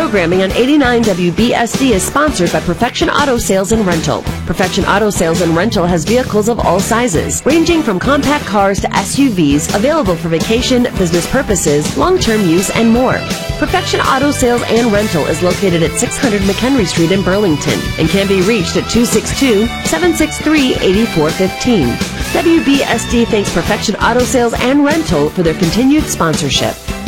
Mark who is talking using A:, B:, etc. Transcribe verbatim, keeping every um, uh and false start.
A: programming on eighty-nine W B S D is sponsored by Perfection Auto Sales and Rental. Perfection Auto Sales and Rental has vehicles of all sizes, ranging from compact cars to S U Vs, available for vacation, business purposes, long-term use, and more. Perfection Auto Sales and Rental is located at six hundred McHenry Street in Burlington and can be reached at two six two, seven six three, eight four one five. W B S D thanks Perfection Auto Sales and Rental for their continued sponsorship.